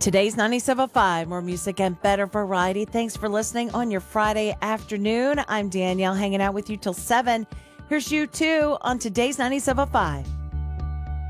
Today's 97.5, more music and better variety. Thanks for listening on your Friday afternoon. I'm Danielle, hanging out with you till 7. Here's you too on today's 97.5.